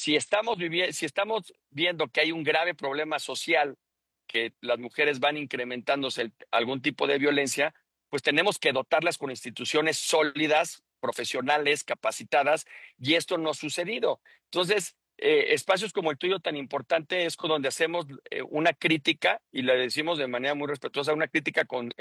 si estamos viendo que hay un grave problema social, que las mujeres van incrementándose algún tipo de violencia, pues tenemos que dotarlas con instituciones sólidas, profesionales, capacitadas, y esto no ha sucedido. Entonces, espacios como el tuyo tan importante es donde hacemos una crítica, y le decimos de manera muy respetuosa, una crítica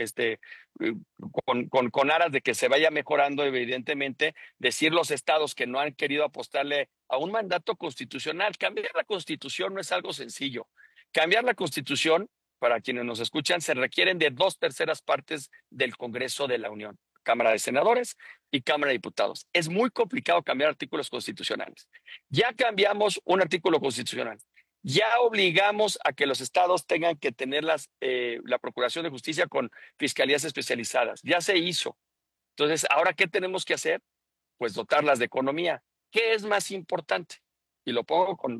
con aras de que se vaya mejorando, evidentemente, decir los estados que no han querido apostarle a un mandato constitucional. Cambiar la constitución no es algo sencillo. Cambiar la constitución, para quienes nos escuchan, se requieren de 2/3 del Congreso de la Unión, Cámara de Senadores y Cámara de Diputados. Es muy complicado cambiar artículos constitucionales. Ya cambiamos un artículo constitucional. Ya obligamos a que los estados tengan que tener la Procuración de Justicia con fiscalías especializadas. Ya se hizo. Entonces, ¿ahora qué tenemos que hacer? Pues dotarlas de economía. ¿Qué es más importante? Y lo pongo con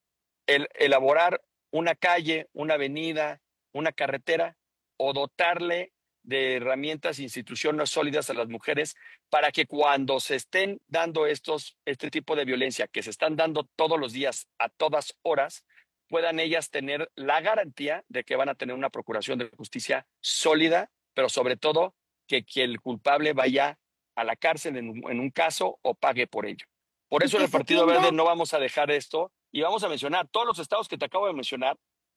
elaborar una calle, una avenida, una carretera, o dotarle de herramientas e instituciones sólidas a las mujeres para que cuando se estén dando este tipo de violencia que se están dando todos los días, a todas horas, puedan ellas tener la garantía de que van a tener una procuración de justicia sólida, pero sobre todo que el culpable vaya a la cárcel en un caso o pague por ello. Por Y eso en que el se Partido Verde tenga. no vamos a dejar esto, y vamos a mencionar todos los estados que te acabo de mencionar,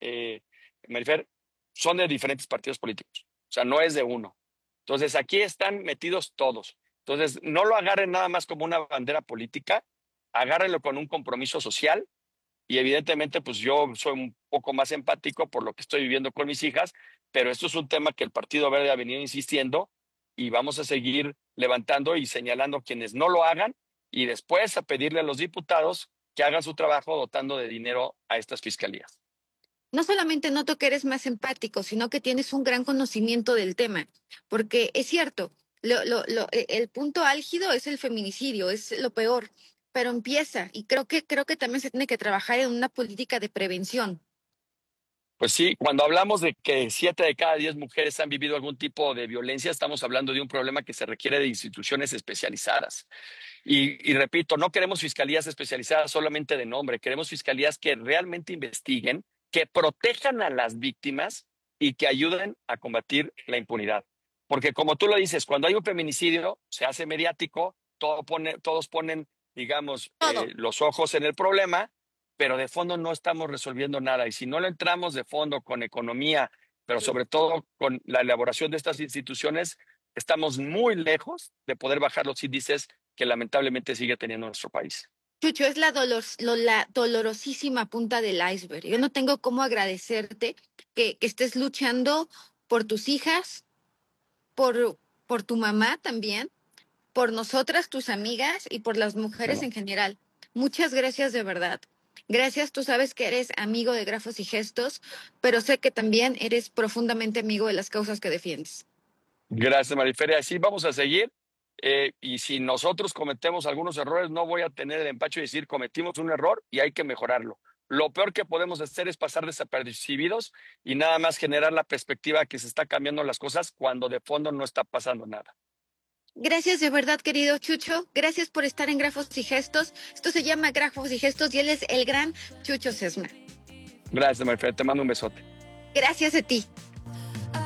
Marifer, son de diferentes partidos políticos. O sea, no es de uno. Entonces, aquí están metidos todos. Entonces, no lo agarren nada más como una bandera política, agárrenlo con un compromiso social, y evidentemente, pues yo soy un poco más empático por lo que estoy viviendo con mis hijas, pero esto es un tema que el Partido Verde ha venido insistiendo, y vamos a seguir levantando y señalando quienes no lo hagan, y después a pedirle a los diputados que hagan su trabajo dotando de dinero a estas fiscalías. No solamente noto que eres más empático, sino que tienes un gran conocimiento del tema, porque es cierto, el punto álgido es el feminicidio, es lo peor, pero empieza y creo que también se tiene que trabajar en una política de prevención. Pues sí, cuando hablamos de que 7 de cada 10 mujeres han vivido algún tipo de violencia, estamos hablando de un problema que se requiere de instituciones especializadas. Y repito, no queremos fiscalías especializadas solamente de nombre, queremos fiscalías que realmente investiguen, que protejan a las víctimas y que ayuden a combatir la impunidad. Porque como tú lo dices, cuando hay un feminicidio, se hace mediático, todos ponen, digamos, Todo. los ojos en el problema, pero de fondo no estamos resolviendo nada. Y si no lo entramos de fondo con economía, pero sobre todo con la elaboración de estas instituciones, estamos muy lejos de poder bajar los índices que lamentablemente sigue teniendo nuestro país. Chucho, es la dolorosísima punta del iceberg. Yo no tengo cómo agradecerte que estés luchando por tus hijas, por tu mamá también, por nosotras, tus amigas y por las mujeres Bueno, en general. Muchas gracias de verdad. Gracias, tú sabes que eres amigo de Grafos y Gestos, pero sé que también eres profundamente amigo de las causas que defiendes. gracias, Mariferia. Así vamos a seguir. Y si nosotros cometemos algunos errores, no voy a tener el empacho de decir cometimos un error y hay que mejorarlo. Lo peor que podemos hacer es pasar desapercibidos y nada más generar la perspectiva que se está cambiando las cosas cuando de fondo no está pasando nada. Gracias de verdad, querido Chucho. Gracias por estar en Grafos y Gestos. Esto se llama Grafos y Gestos y él es el gran Chucho Sesma. Gracias, Mariferia. Te mando un besote. Gracias a ti.